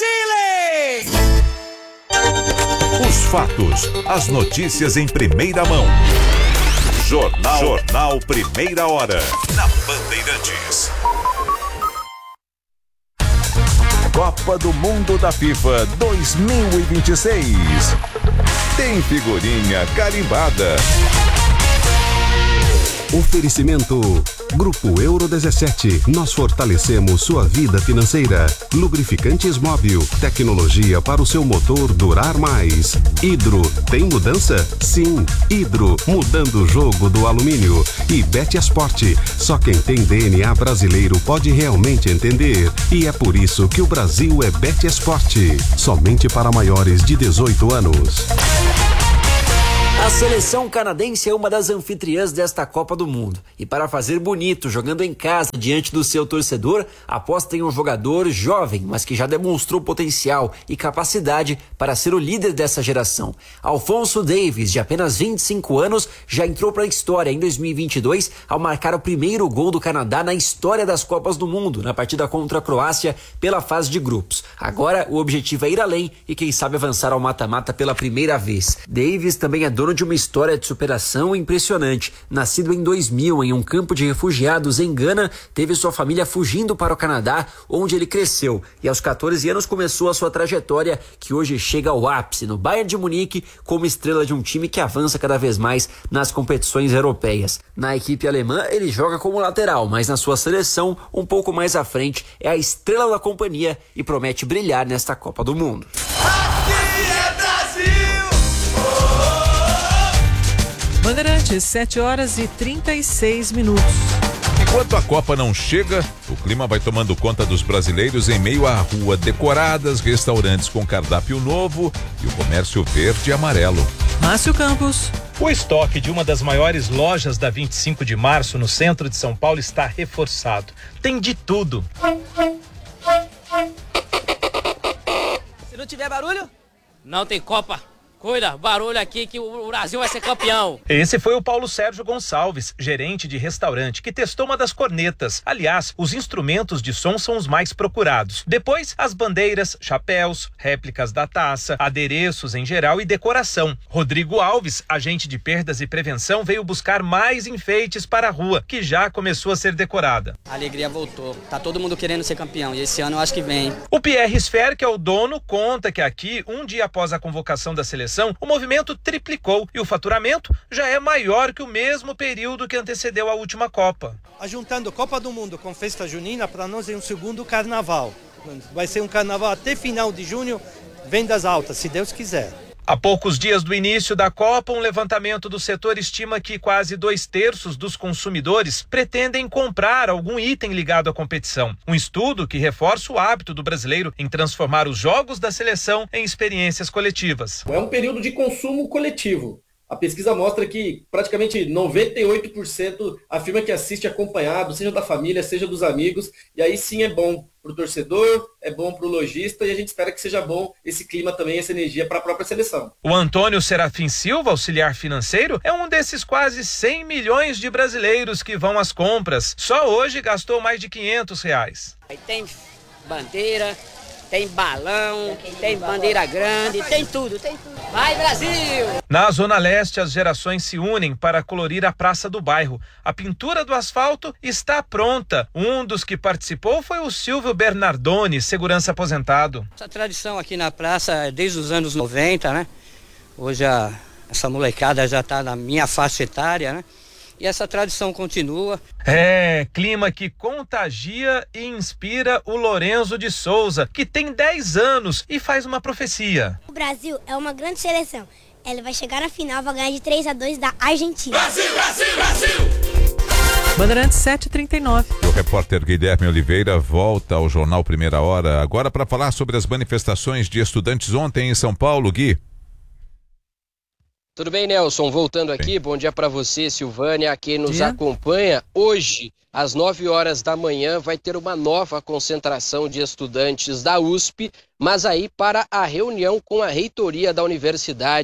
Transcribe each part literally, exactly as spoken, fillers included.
Brasile! Os fatos, as notícias em primeira mão. Jornal, Jornal Primeira Hora, na Bandeirantes. Copa do Mundo da FIFA dois mil e vinte e seis. Tem figurinha carimbada. Oferecimento Grupo Euro dezessete. Nós fortalecemos sua vida financeira. Lubrificantes Móbil. Tecnologia para o seu motor durar mais. Hidro. Tem mudança? Sim. Hidro. Mudando o jogo do alumínio. E Betiasport. Só quem tem D N A brasileiro pode realmente entender. E é por isso que o Brasil é Betiasport. Somente para maiores de dezoito anos. A seleção canadense é uma das anfitriãs desta Copa do Mundo. E para fazer bonito, jogando em casa diante do seu torcedor, aposta em um jogador jovem, mas que já demonstrou potencial e capacidade para ser o líder dessa geração. Alphonso Davies, de apenas vinte e cinco anos, já entrou para a história em dois mil e vinte e dois ao marcar o primeiro gol do Canadá na história das Copas do Mundo, na partida contra a Croácia pela fase de grupos. Agora o objetivo é ir além e quem sabe avançar ao mata-mata pela primeira vez. Davies também é dono de uma história de superação impressionante. Nascido em dois mil em um campo de refugiados em Gana, teve sua família fugindo para o Canadá, onde ele cresceu, e aos catorze anos começou a sua trajetória, que hoje chega ao ápice no Bayern de Munique como estrela de um time que avança cada vez mais nas competições europeias. Na equipe alemã ele joga como lateral, mas na sua seleção, um pouco mais à frente, é a estrela da companhia e promete brilhar nesta Copa do Mundo. Bandeirantes, sete horas e trinta e seis minutos. Enquanto a Copa não chega, o clima vai tomando conta dos brasileiros em meio à rua decoradas, restaurantes com cardápio novo e o comércio verde e amarelo. Márcio Campos. O estoque de uma das maiores lojas da vinte e cinco de março no centro de São Paulo está reforçado. Tem de tudo. Se não tiver barulho, não tem Copa. Cuida, barulho aqui que o Brasil vai ser campeão. Esse foi o Paulo Sérgio Gonçalves, gerente de restaurante, que testou uma das cornetas. Aliás, os instrumentos de som são os mais procurados. Depois, as bandeiras, chapéus, réplicas da taça, adereços em geral e decoração. Rodrigo Alves, agente de perdas e prevenção, veio buscar mais enfeites para a rua, que já começou a ser decorada. A alegria voltou. Tá todo mundo querendo ser campeão e esse ano eu acho que vem. O Pierre Sfer, que é o dono, conta que aqui, um dia após a convocação da seleção, o movimento triplicou e o faturamento já é maior que o mesmo período que antecedeu a última Copa. Juntando Copa do Mundo com festa junina, para nós é um segundo carnaval. Vai ser um carnaval até final de junho, vendas altas, se Deus quiser. Há poucos dias do início da Copa, um levantamento do setor estima que quase dois terços dos consumidores pretendem comprar algum item ligado à competição. Um estudo que reforça o hábito do brasileiro em transformar os jogos da seleção em experiências coletivas. É um período de consumo coletivo. A pesquisa mostra que praticamente noventa e oito por cento afirma que assiste acompanhado, seja da família, seja dos amigos, e aí sim é bom para o torcedor, é bom para o lojista e a gente espera que seja bom esse clima também, essa energia para a própria seleção. O Antônio Serafim Silva, auxiliar financeiro, é um desses quase cem milhões de brasileiros que vão às compras. Só hoje gastou mais de quinhentos reais. Aí tem bandeira, tem balão, tem bandeira grande, tem tudo, tem tudo. Vai, Brasil! Na Zona Leste, as gerações se unem para colorir a praça do bairro. A pintura do asfalto está pronta. Um dos que participou foi o Silvio Bernardoni, segurança aposentado. Essa tradição aqui na praça é desde os anos noventa, né? Hoje a, essa molecada já está na minha faixa etária, né? E essa tradição continua. É, clima que contagia e inspira o Lorenzo de Souza, que tem dez anos e faz uma profecia. O Brasil é uma grande seleção. Ele vai chegar na final, vai ganhar de três a dois da Argentina. Brasil, Brasil, Brasil! Bandeirantes sete e trinta e nove. O repórter Guilherme Oliveira volta ao Jornal Primeira Hora, agora para falar sobre as manifestações de estudantes ontem em São Paulo. Gui. Tudo bem, Nelson? Voltando aqui, bom dia para você, Silvânia, quem nos dia. acompanha. Hoje, às nove horas da manhã, vai ter uma nova concentração de estudantes da U S P, mas aí para a reunião com a reitoria da Universidade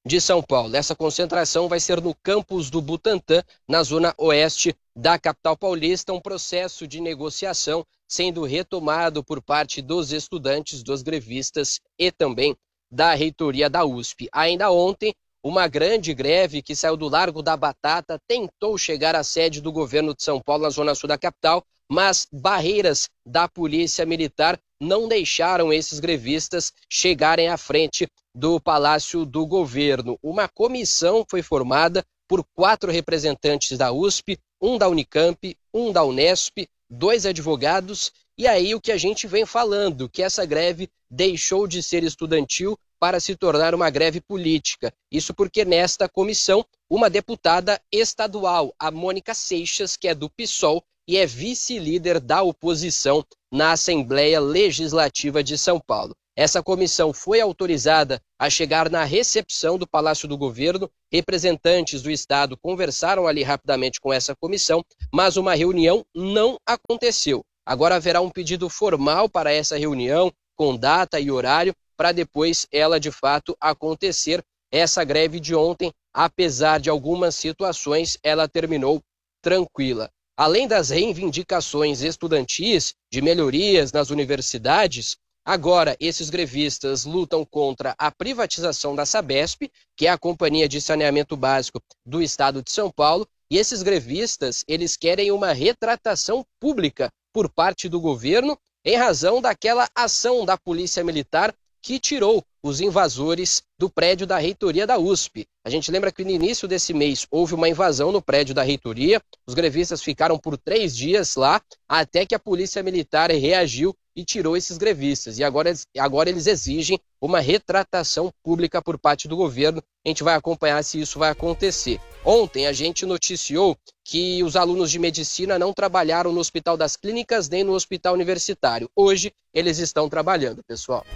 de São Paulo. Essa concentração vai ser no campus do Butantã, na zona oeste da capital paulista, um processo de negociação sendo retomado por parte dos estudantes, dos grevistas e também da reitoria da U S P. Ainda ontem, uma grande greve que saiu do Largo da Batata tentou chegar à sede do governo de São Paulo, na zona sul da capital, mas barreiras da polícia militar não deixaram esses grevistas chegarem à frente do Palácio do Governo. Uma comissão foi formada por quatro representantes da U S P, um da Unicamp, um da Unesp, dois advogados, e aí o que a gente vem falando, que essa greve deixou de ser estudantil para se tornar uma greve política. Isso porque nesta comissão, uma deputada estadual, a Mônica Seixas, que é do PSOL e é vice-líder da oposição na Assembleia Legislativa de São Paulo. Essa comissão foi autorizada a chegar na recepção do Palácio do Governo. Representantes do Estado conversaram ali rapidamente com essa comissão, mas uma reunião não aconteceu. Agora haverá um pedido formal para essa reunião, com data e horário, para depois ela de fato acontecer. Essa greve de ontem, apesar de algumas situações, ela terminou tranquila. Além das reivindicações estudantis de melhorias nas universidades, agora esses grevistas lutam contra a privatização da Sabesp, que é a Companhia de Saneamento Básico do Estado de São Paulo, e esses grevistas, eles querem uma retratação pública por parte do governo em razão daquela ação da Polícia Militar que tirou os invasores do prédio da reitoria da U S P. A gente lembra que no início desse mês houve uma invasão no prédio da reitoria, os grevistas ficaram por três dias lá, até que a Polícia Militar reagiu e tirou esses grevistas. E agora, agora eles exigem uma retratação pública por parte do governo. A gente vai acompanhar se isso vai acontecer. Ontem a gente noticiou que os alunos de medicina não trabalharam no Hospital das Clínicas nem no Hospital Universitário. Hoje eles estão trabalhando, pessoal.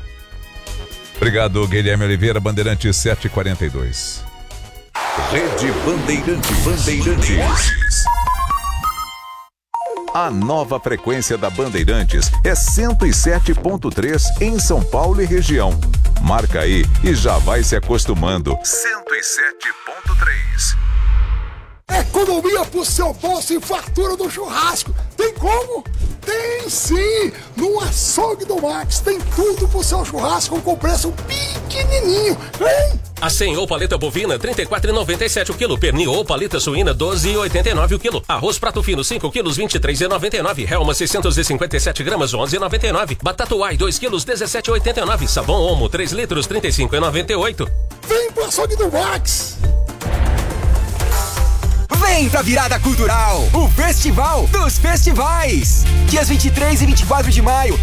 Obrigado, Guilherme Oliveira, Bandeirantes sete e quarenta e dois. Rede Bandeirantes. Bandeirantes. A nova frequência da Bandeirantes é cento e sete ponto três em São Paulo e região. Marca aí e já vai se acostumando. cento e sete ponto três. Economia pro seu bolso e fartura do churrasco. Tem como? Tem sim! No Açougue do Max tem tudo pro seu churrasco com preço pequenininho. Vem! Acém ou paleta bovina trinta e quatro reais e noventa e sete centavos o quilo. Pernil ou paleta suína doze reais e oitenta e nove centavos o quilo. Arroz prato fino cinco quilos vinte e três reais e noventa e nove centavos. Helma seiscentos e cinquenta e sete gramas onze reais e noventa e nove centavos. Batata Uai dois quilos dezessete reais e oitenta e nove centavos. Sabão Omo três litros trinta e cinco reais e noventa e oito centavos. Vem pro Açougue do Max! Vem pra Virada Cultural, o Festival dos Festivais. Dias vinte e três e vinte e quatro de maio,